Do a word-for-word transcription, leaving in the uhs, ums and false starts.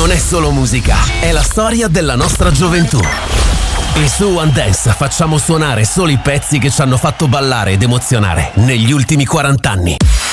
non è solo musica, è la storia della nostra gioventù. E su One Dance facciamo suonare solo i pezzi che ci hanno fatto ballare ed emozionare negli ultimi quaranta anni.